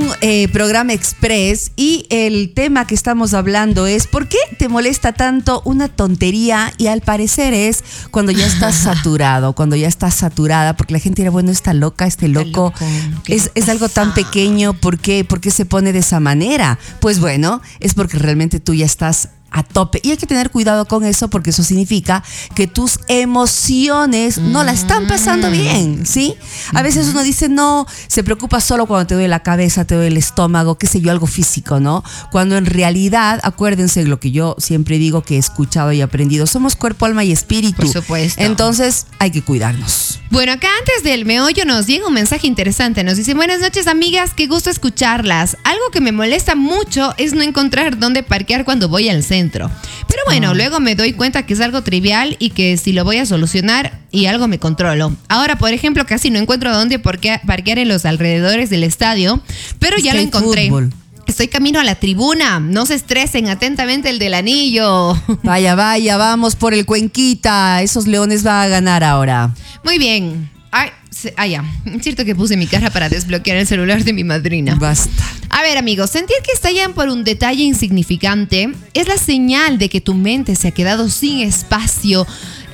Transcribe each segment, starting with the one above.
un programa express y el tema que estamos hablando es ¿por qué te molesta tanto una tontería? Y al parecer es cuando ya estás saturado, cuando ya estás saturada, porque la gente dirá, bueno, está loca, este loco, es algo tan pequeño, ¿por qué se pone de esa manera? Pues bueno, es porque realmente tú ya estás a tope. Y hay que tener cuidado con eso porque eso significa que tus emociones no la están pasando bien, ¿sí? A veces uno dice, no, se preocupa solo cuando te duele la cabeza, te duele el estómago, qué sé yo, algo físico, ¿no? Cuando en realidad, acuérdense lo que yo siempre digo que he escuchado y aprendido, somos cuerpo, alma y espíritu. Por supuesto. Entonces hay que cuidarnos. Bueno, acá antes del meollo nos llega un mensaje interesante. Nos dice, buenas noches amigas, qué gusto escucharlas. Algo que me molesta mucho es no encontrar dónde parquear cuando voy al centro. Pero bueno, luego me doy cuenta que es algo trivial y que si lo voy a solucionar y algo me controlo. Ahora, por ejemplo, casi no encuentro dónde parquear en los alrededores del estadio, pero ya lo encontré. Fútbol. Estoy camino a la tribuna. No se estresen, atentamente el del anillo. Vaya, vamos por el Cuenquita. Esos Leones va a ganar ahora. Muy bien. Ya. Es cierto que puse mi cara para desbloquear el celular de mi madrina. Basta. A ver, amigos, sentir que estallan por un detalle insignificante es la señal de que tu mente se ha quedado sin espacio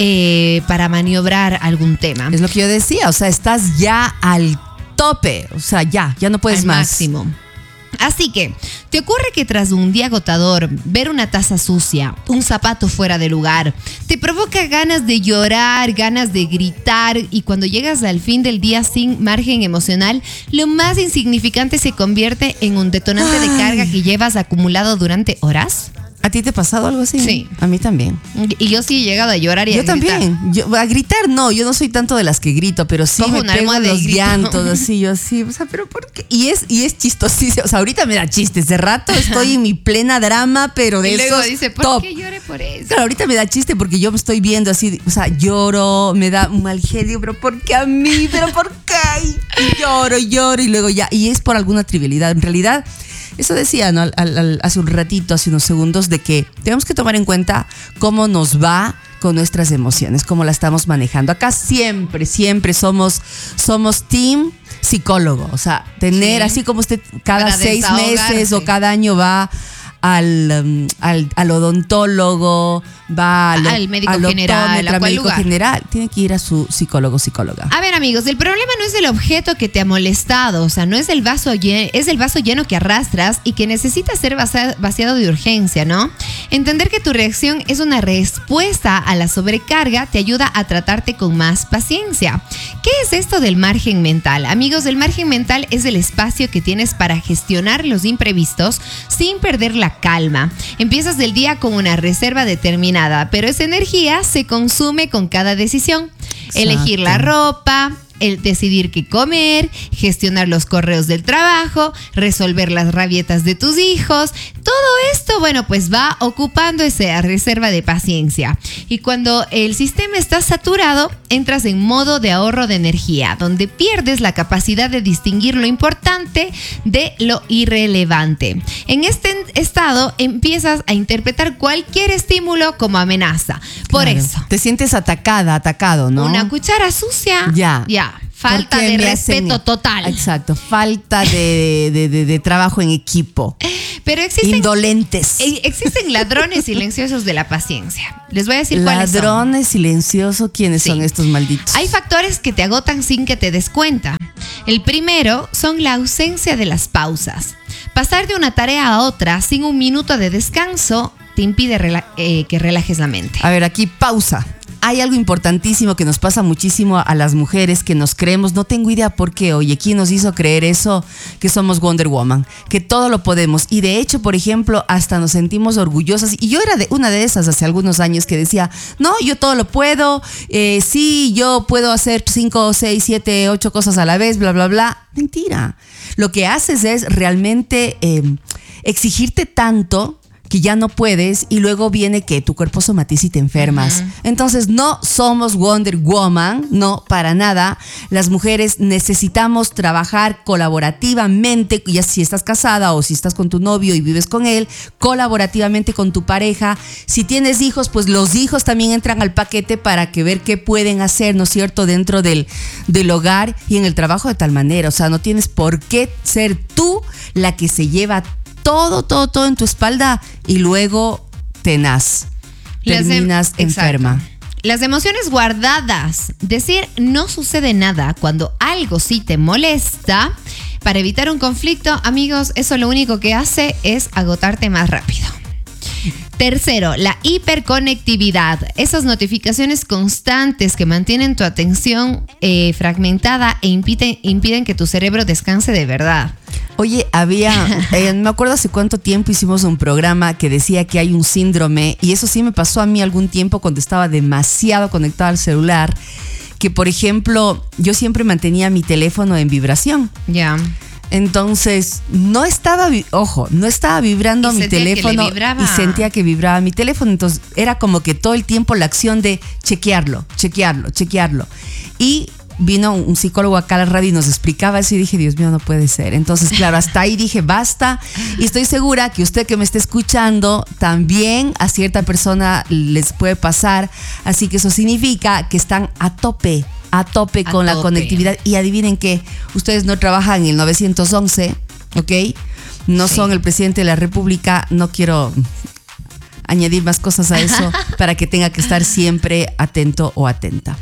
para maniobrar algún tema. Es lo que yo decía, o sea, estás ya al tope, o sea, ya no puedes más. Máximo. Así que, ¿te ocurre que tras un día agotador, ver una taza sucia, un zapato fuera de lugar, te provoca ganas de llorar, ganas de gritar y cuando llegas al fin del día sin margen emocional, lo más insignificante se convierte en un detonante de carga que llevas acumulado durante horas? ¿A ti te ha pasado algo así? Sí. A mí también. Y yo sí he llegado a llorar y yo a gritar. También. A gritar no, yo no soy tanto de las que grito, pero sí cojo me pego en los llantos, así, yo así, o sea, pero ¿por qué? Y es chistosísimo, o sea, ahorita me da chistes, de rato estoy en mi plena drama, pero de y luego esos dice, ¿por qué lloré por eso? Claro, ahorita me da chiste porque yo me estoy viendo así, o sea, lloro, me da un mal genio, pero ¿por qué a mí? ¿Pero por qué? Y lloro y luego ya, y es por alguna trivialidad, en realidad. Eso decía, ¿no? Hace un ratito, hace unos segundos, de que tenemos que tomar en cuenta cómo nos va con nuestras emociones, cómo la estamos manejando. Acá siempre somos team psicólogo. O sea, tener así como usted cada 6 meses o cada año va al odontólogo, va al médico general, al médico general, tiene que ir a su psicóloga. A ver, amigos, el problema no es el objeto que te ha molestado, o sea, no es el vaso lleno, es el vaso lleno que arrastras y que necesita ser vaciado de urgencia, ¿no? Entender que tu reacción es una respuesta a la sobrecarga te ayuda a tratarte con más paciencia. ¿Qué es esto del margen mental? Amigos, el margen mental es el espacio que tienes para gestionar los imprevistos sin perder la calma. Empiezas el día con una reserva determinada, pero esa energía se consume con cada decisión. Exacto. Elegir la ropa, el decidir qué comer, gestionar los correos del trabajo, resolver las rabietas de tus hijos. Todo esto, bueno, pues va ocupando esa reserva de paciencia. Y cuando el sistema está saturado, entras en modo de ahorro de energía, donde pierdes la capacidad de distinguir lo importante de lo irrelevante. En este estado empiezas a interpretar cualquier estímulo como amenaza. Por eso. Te sientes atacado, ¿no? Una cuchara sucia. Ya. Falta de respeto total. Exacto, falta de trabajo en equipo. Pero existen indolentes. Existen ladrones silenciosos de la paciencia. Les voy a decir cuáles son. Ladrones silenciosos, ¿quiénes son estos malditos? Hay factores que te agotan sin que te des cuenta. El primero son la ausencia de las pausas. Pasar de una tarea a otra sin un minuto de descanso te impide que relajes la mente. A ver, aquí pausa. Hay algo importantísimo que nos pasa muchísimo a las mujeres que nos creemos, no tengo idea por qué, oye, ¿quién nos hizo creer eso? Que somos Wonder Woman, que todo lo podemos. Y de hecho, por ejemplo, hasta nos sentimos orgullosas. Y yo era una de esas hace algunos años que decía, no, yo todo lo puedo, sí, yo puedo hacer 5, 6, 7, 8 cosas a la vez, bla, bla, bla. Mentira. Lo que haces es realmente exigirte tanto que ya no puedes y luego viene que tu cuerpo somatiza y te enfermas. Entonces no somos Wonder Woman, no, para nada. Las mujeres necesitamos trabajar colaborativamente, ya si estás casada o si estás con tu novio y vives con él, colaborativamente con tu pareja. Si tienes hijos, pues los hijos también entran al paquete para que ver qué pueden hacer, ¿no es cierto?, dentro del hogar y en el trabajo de tal manera. O sea, no tienes por qué ser tú la que se lleva todo en tu espalda y luego terminas enferma. Exacto. Las emociones guardadas. Decir no sucede nada cuando algo sí te molesta para evitar un conflicto, amigos, eso lo único que hace es agotarte más rápido. Tercero, la hiperconectividad. Esas notificaciones constantes que mantienen tu atención fragmentada e impiden que tu cerebro descanse de verdad. Oye, no me acuerdo hace cuánto tiempo hicimos un programa que decía que hay un síndrome, y eso sí me pasó a mí algún tiempo cuando estaba demasiado conectada al celular, que por ejemplo, yo siempre mantenía mi teléfono en vibración. Ya. Entonces, no estaba vibrando mi teléfono y sentía que vibraba mi teléfono. Entonces, era como que todo el tiempo la acción de chequearlo. Y vino un psicólogo acá a la radio y nos explicaba eso y dije, Dios mío, no puede ser. Entonces, claro, hasta ahí dije, basta. Y estoy segura que usted que me está escuchando, también a cierta persona les puede pasar. Así que eso significa que están a tope con la conectividad. Y adivinen qué, ustedes no trabajan en el 911, ¿ok? No son el presidente de la República. No quiero añadir más cosas a eso para que tenga que estar siempre atento o atenta.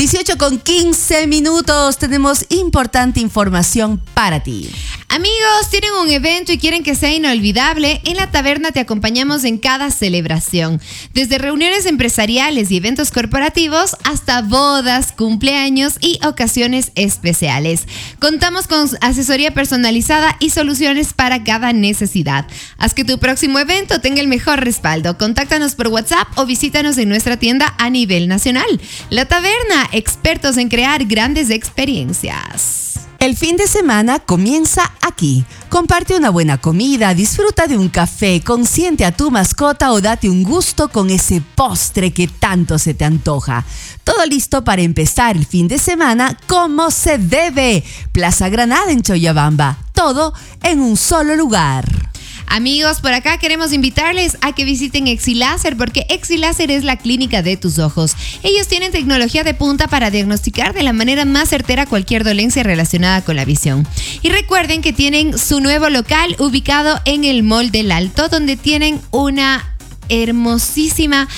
18:15, tenemos importante información para ti. Amigos, tienen un evento y quieren que sea inolvidable. En la taberna te acompañamos en cada celebración. Desde reuniones empresariales y eventos corporativos hasta bodas, cumpleaños y ocasiones especiales. Contamos con asesoría personalizada y soluciones para cada necesidad. Haz que tu próximo evento tenga el mejor respaldo. Contáctanos por WhatsApp o visítanos en nuestra tienda a nivel nacional. La Taberna, expertos en crear grandes experiencias. El fin de semana comienza aquí. Comparte una buena comida, disfruta de un café, consiente a tu mascota o date un gusto con ese postre que tanto se te antoja. Todo listo para empezar el fin de semana como se debe. Plaza Granada en Chollabamba. Todo en un solo lugar. Amigos, por acá queremos invitarles a que visiten Exiláser, porque Exiláser es la clínica de tus ojos. Ellos tienen tecnología de punta para diagnosticar de la manera más certera cualquier dolencia relacionada con la visión. Y recuerden que tienen su nuevo local ubicado en el Mall del Alto, donde tienen una hermosísima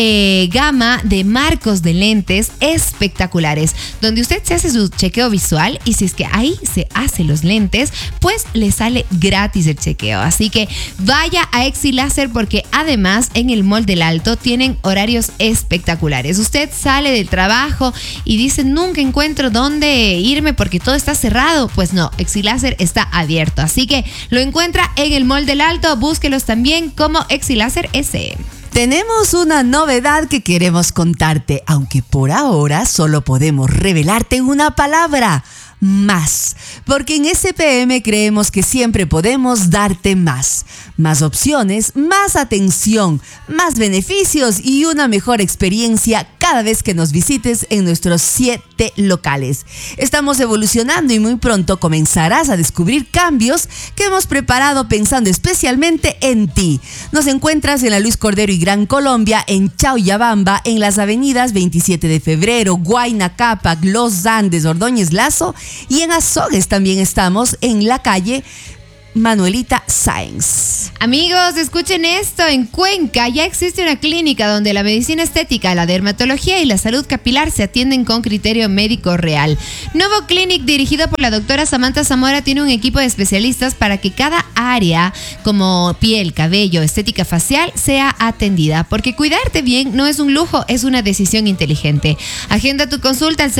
gama de marcos de lentes espectaculares, donde usted se hace su chequeo visual y si es que ahí se hace los lentes, pues le sale gratis el chequeo. Así que vaya a Exiláser, porque además en el Mall del Alto tienen horarios espectaculares. Usted sale del trabajo y dice, nunca encuentro dónde irme porque todo está cerrado. Pues no, Exiláser está abierto. Así que lo encuentra en el Mall del Alto. Búsquelos también como Exiláser S. Tenemos una novedad que queremos contarte, aunque por ahora solo podemos revelarte una palabra: más. Porque en SPM creemos que siempre podemos darte más. Más opciones, más atención, más beneficios y una mejor experiencia cada vez que nos visites en nuestros 7 locales. Estamos evolucionando y muy pronto comenzarás a descubrir cambios que hemos preparado pensando especialmente en ti. Nos encuentras en la Luis Cordero y Gran Colombia, en Chollabamba, en las avenidas 27 de Febrero, Huayna Cápac, Los Andes, Ordóñez Lazo, y en Azogues también estamos en la calle Manuelita Sáenz. Amigos, escuchen esto. En Cuenca ya existe una clínica donde la medicina estética, la dermatología y la salud capilar se atienden con criterio médico real. Novo Clinic, dirigido por la doctora Samantha Zamora, tiene un equipo de especialistas para que cada área, como piel, cabello, estética facial, sea atendida. Porque cuidarte bien no es un lujo, es una decisión inteligente. Agenda tu consulta al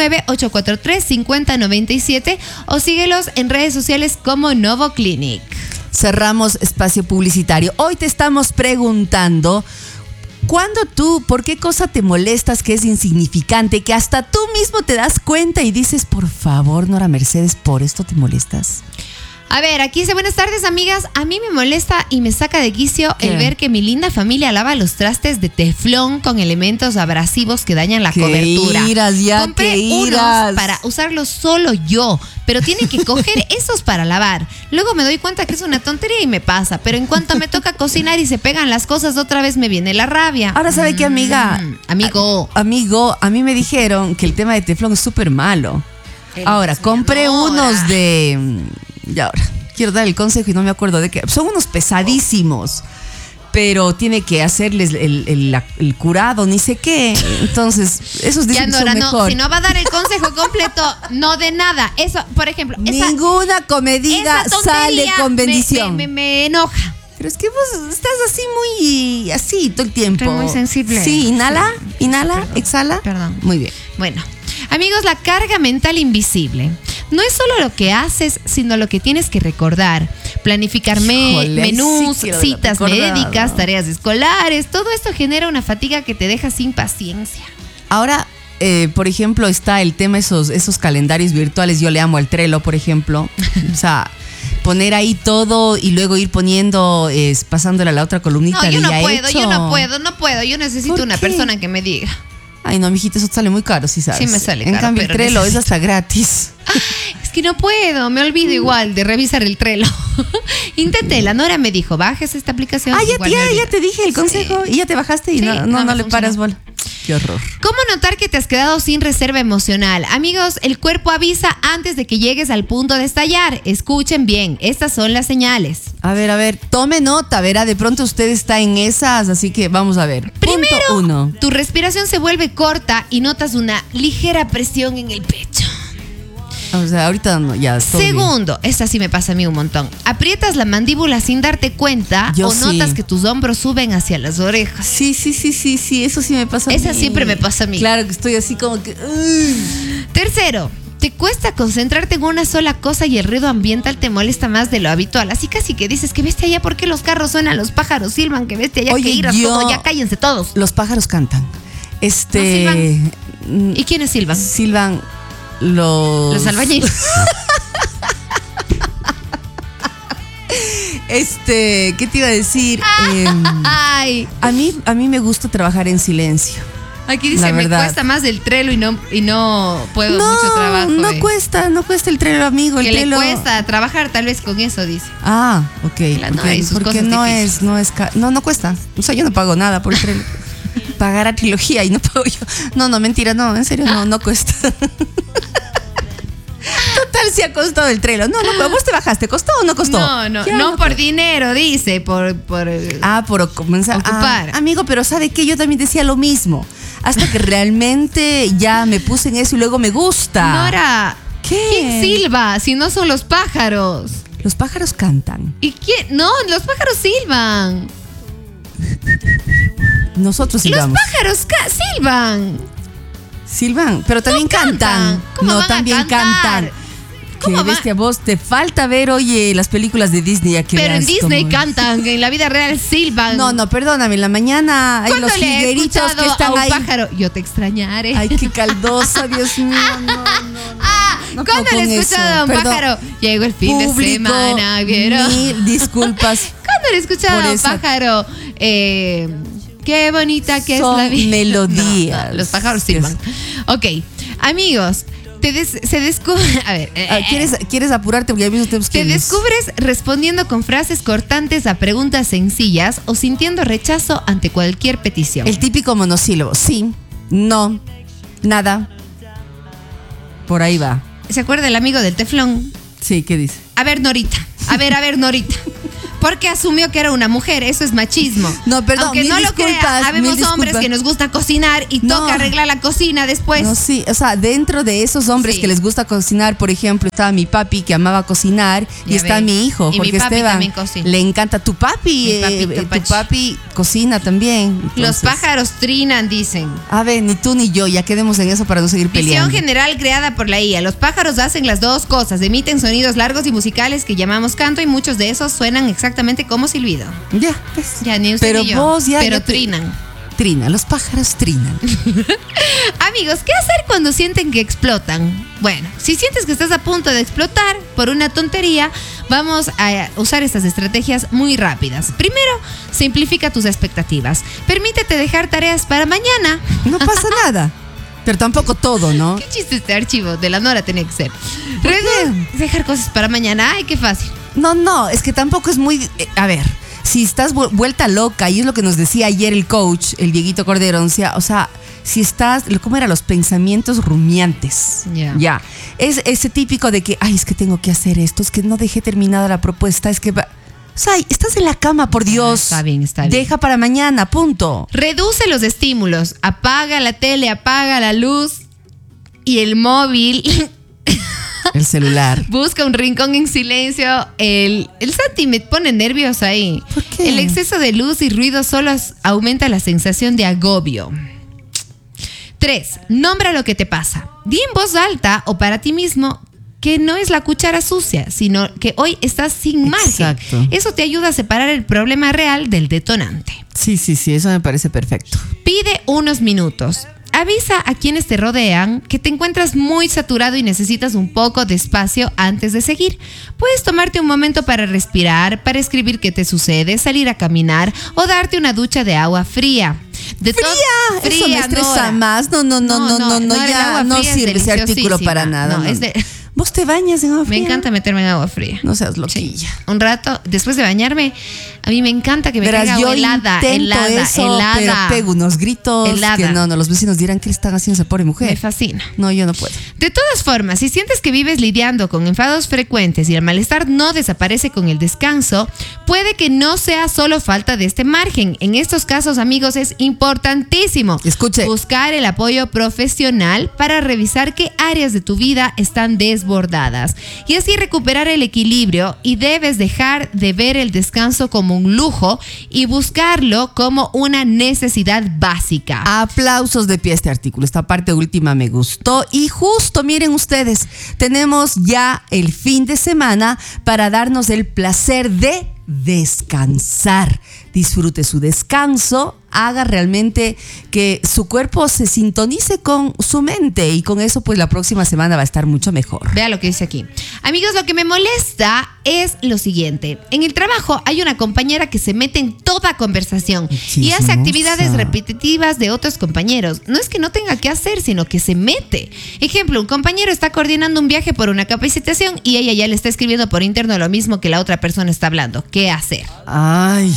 099-843-5097 o síguelos en redes sociales como Novo Clinic. Cerramos espacio publicitario. Hoy te estamos preguntando, ¿por qué cosa te molestas que es insignificante, que hasta tú mismo te das cuenta y dices, por favor, Nora Mercedes, por esto te molestas? A ver, aquí dice, buenas tardes, amigas. A mí me molesta y me saca de quicio el ver que mi linda familia lava los trastes de teflón con elementos abrasivos que dañan la cobertura. Compré unos para usarlos solo yo, pero tienen que coger esos para lavar. Luego me doy cuenta que es una tontería y me pasa, pero en cuanto me toca cocinar y se pegan las cosas, otra vez me viene la rabia. Ahora, ¿sabe qué, amiga? Amigo, a mí me dijeron que el tema de teflón es súper malo. Ahora, compré unos de... Y ahora, quiero dar el consejo y no me acuerdo de qué. Son unos pesadísimos, pero tiene que hacerles el curado, ni sé qué. Entonces, esos dicen que son mejor. Si no va a dar el consejo completo, no de nada. Eso, por ejemplo, ninguna comedida sale con bendición. Me enoja. Pero es que vos estás así todo el tiempo. Estoy muy sensible. Sí, inhala, Perdón. exhala. Perdón. Muy bien. Bueno, amigos, la carga mental invisible no es solo lo que haces, sino lo que tienes que recordar. Planificar menús, citas médicas, tareas escolares. Todo esto genera una fatiga que te deja sin paciencia. Ahora, por ejemplo, está el tema esos calendarios virtuales. Yo le amo al Trello, por ejemplo. O sea, poner ahí todo y luego ir poniendo, pasándole a la otra columnita. No, yo no puedo. Yo necesito una persona que me diga. Ay, no, mijita, eso te sale muy caro, sí sabes. Sí me sale caro. En cambio, el Trello es hasta gratis. Es que no puedo, me olvido igual de revisar el Trello. Inténtela, Nora me dijo, bajes esta aplicación. Ya te dije el consejo y ya te bajaste y sí, no le paras bola. Qué horror. ¿Cómo notar que te has quedado sin reserva emocional? Amigos, el cuerpo avisa antes de que llegues al punto de estallar. Escuchen bien, estas son las señales. A ver, tome nota, verá, de pronto usted está en esas, así que vamos a ver. Primero, Punto 1. Tu respiración se vuelve corta y notas una ligera presión en el pecho. O sea, ahorita no, ya. Segundo, esta sí me pasa a mí un montón. Aprietas la mandíbula sin darte cuenta notas que tus hombros suben hacia las orejas. Sí, eso sí me pasa a mí. Esa siempre me pasa a mí. Claro que estoy así como que... Tercero, te cuesta concentrarte en una sola cosa y el ruido ambiental te molesta más de lo habitual. Así casi que dices que veste allá, ¿por qué los carros suenan? Los pájaros silban, que veste allá, que irás todo, ya cállense todos. Los pájaros cantan. ¿No silban? ¿Y quiénes silban? Silban los albañiles. ¿Qué te iba a decir? Ay. A mí me gusta trabajar en silencio. Aquí dice, me cuesta más el Trello y no puedo mucho trabajo. No cuesta el Trello, amigo. El que Trello... le cuesta trabajar tal vez con eso, dice. Ah, ok. Porque no cuesta. O sea, yo no pago nada por el Trello. Pagar a trilogía y no pago yo. No, mentira, no, en serio, no cuesta. Total, si ha costado el Trello. No, vos te bajaste, ¿costó o no costó? No por dinero, dice, por comenzar. Ocupar. Amigo, pero ¿sabe qué? Yo también decía lo mismo. Hasta que realmente ya me puse en eso y luego me gusta. Nora, ¿qué? ¿Quién silba si no son los pájaros? Los pájaros cantan. ¿Y quién? No, los pájaros silban. Nosotros silbamos. Los pájaros silban, pero también cantan. ¿Cómo también cantan. Qué bestia, vos te falta ver, oye, las películas de Disney. Pero en Disney cantan, en la vida real silban. No, perdóname, en la mañana hay los jilgueritos que están ahí. Pájaro, yo te extrañaré. Ay, qué caldosa, Dios mío, no. ¿Cuándo le he escuchado a un pájaro? Llegó el fin de semana, ¿vieron? Mil disculpas. ¿Cuándo le he escuchado a un pájaro? Qué bonita que es la vida. Melodías. No, los pájaros silban. Ok, amigos, se descubre. A ver. ¿Quieres apurarte? Porque ya mismo tenemos que. Te descubres respondiendo con frases cortantes a preguntas sencillas o sintiendo rechazo ante cualquier petición. El típico monosílabo. Sí, no, nada. Por ahí va. ¿Se acuerda el amigo del teflón? Sí, ¿qué dice? A ver, Norita. Porque asumió que era una mujer, eso es machismo. No, perdón, aunque no lo crea, habemos hombres que nos gusta cocinar y toca arreglar la cocina después. No, sí, o sea, dentro de esos hombres que les gusta cocinar, por ejemplo, estaba mi papi que amaba cocinar y está mi hijo, Jorge Esteban. Le encanta tu papi. Tu papi cocina también. Entonces, los pájaros trinan, dicen. A ver, ni tú ni yo, ya quedemos en eso para no seguir peleando. Visión general creada por la IA. Los pájaros hacen las dos cosas, emiten sonidos largos y musicales que llamamos canto y muchos de esos suenan exactamente como silbido. Ya, pues. Ya, ni usted pero ni yo. Vos ya, pero ya trinan. Los pájaros trinan. Amigos, ¿qué hacer cuando sienten que explotan? Bueno, si sientes que estás a punto de explotar por una tontería, vamos a usar estas estrategias muy rápidas. Primero, simplifica tus expectativas. Permítete dejar tareas para mañana. No pasa nada. Pero tampoco todo, ¿no? Qué chiste este archivo de la Nora tenía que ser. ¿Por qué? Dejar cosas para mañana. Ay, qué fácil. No, es que tampoco es muy... a ver, si estás vuelta loca, y es lo que nos decía ayer el coach, el Dieguito Cordero, o sea, si estás, ¿cómo era? Los pensamientos rumiantes. Ya. Es ese típico de que, ay, es que tengo que hacer esto, es que no dejé terminada la propuesta, es que... O sea, estás en la cama, por Dios. Está bien. Deja para mañana, punto. Reduce los estímulos. Apaga la tele, apaga la luz y el móvil. El celular. Busca un rincón en silencio. El Santi me pone nervioso ahí. ¿Por qué? El exceso de luz y ruido solo aumenta la sensación de agobio. 3. Nombra lo que te pasa. Di en voz alta o para ti mismo que no es la cuchara sucia, sino que hoy estás sin margen. Exacto. Eso te ayuda a separar el problema real del detonante. Sí, eso me parece perfecto. Pide unos minutos. Avisa a quienes te rodean que te encuentras muy saturado y necesitas un poco de espacio antes de seguir. Puedes tomarte un momento para respirar, para escribir qué te sucede, salir a caminar o darte una ducha de agua fría. Fría, eso me estresa más. No, ya no sirve ese artículo para nada. No. ¿Vos te bañas en agua fría? Me encanta meterme en agua fría. No seas loquilla. Sí. Un rato, después de bañarme, a mí me encanta que me caiga agua helada. Pero pego unos gritos helada. Que no, los vecinos dirán que le están haciendo esa pobre mujer. Me fascina. No, yo no puedo. De todas formas, si sientes que vives lidiando con enfados frecuentes y el malestar no desaparece con el descanso, puede que no sea solo falta de este margen. En estos casos, amigos, es importantísimo Escuche. buscar el apoyo profesional para revisar qué áreas de tu vida están desbordadas y así recuperar el equilibrio. Y debes dejar de ver el descanso como un lujo y buscarlo como una necesidad básica. Aplausos de pie a este artículo. Esta parte última me gustó. Y justo, miren ustedes, tenemos ya el fin de semana para darnos el placer de descansar. Disfrute su descanso, haga realmente que su cuerpo se sintonice con su mente y con eso pues la próxima semana va a estar mucho mejor. Vea lo que dice aquí. Amigos, lo que me molesta es lo siguiente. En el trabajo hay una compañera que se mete en toda conversación y hace actividades repetitivas de otros compañeros. No es que no tenga que hacer, sino que se mete. Ejemplo, un compañero está coordinando un viaje por una capacitación y ella ya le está escribiendo por interno lo mismo que la otra persona está hablando. ¿Qué hacer? Ay,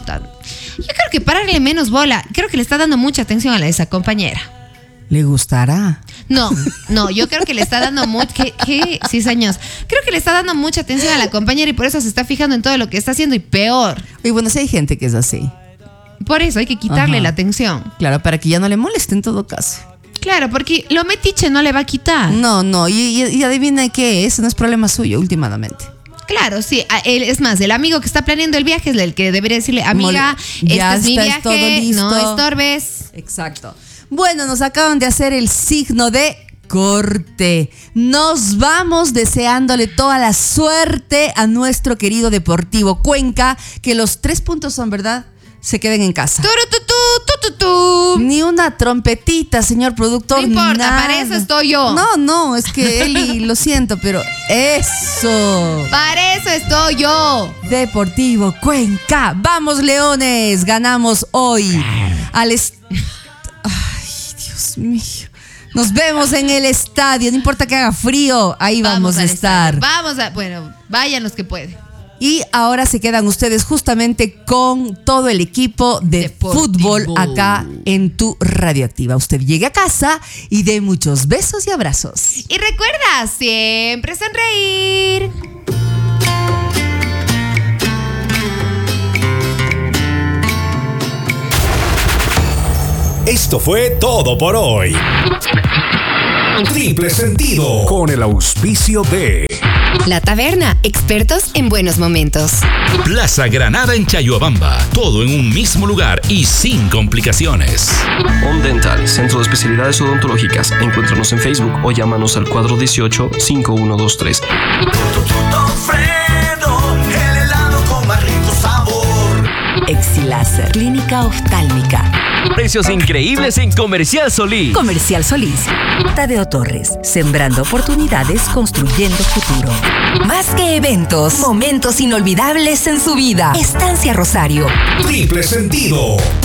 yo creo que pararle menos bola. Creo que le está dando mucha atención a esa compañera. ¿le gustará? No, yo creo que le está dando ¿qué? 6 años. Creo que le está dando mucha atención a la compañera y por eso se está fijando en todo lo que está haciendo y peor. Y bueno, si hay gente que es así. Por eso hay que quitarle la atención. Claro, para que ya no le moleste en todo caso. Claro, porque lo metiche no le va a quitar. No, y adivina qué, eso no es problema suyo últimamente. Claro, sí. Es más, el amigo que está planeando el viaje es el que debería decirle, amiga, ya este es mi viaje, todo listo. no estorbes. Exacto. Bueno, nos acaban de hacer el signo de corte. Nos vamos deseándole toda la suerte a nuestro querido Deportivo Cuenca, que los 3 puntos son, ¿verdad? Se queden en casa. Ni una trompetita, señor productor. No importa, nada. para eso estoy yo. No, es que Eli, lo siento, pero eso. Para eso estoy yo. Deportivo Cuenca. Vamos, Leones. Ganamos hoy. Ay, Dios mío. Nos vemos en el estadio. No importa que haga frío. Ahí vamos a estar. Bueno, vayan los que pueden. Y ahora se quedan ustedes justamente con todo el equipo de Deportivo. Fútbol acá en tu Radioactiva. Usted llegue a casa y dé muchos besos y abrazos. Y recuerda, siempre sonreír. Esto fue todo por hoy. Triple Sentido, con el auspicio de La Taberna, expertos en buenos momentos. Plaza Granada en Chayuabamba, todo en un mismo lugar y sin complicaciones. On Dental, centro de especialidades odontológicas. Encuéntranos en Facebook o llámanos al 418-5123. Fredo, el helado con más rico sabor. y láser. Clínica oftálmica. Precios increíbles en Comercial Solís. Comercial Solís. Tadeo Torres. Sembrando oportunidades, construyendo futuro. Más que eventos, momentos inolvidables en su vida. Estancia Rosario. Triple sentido.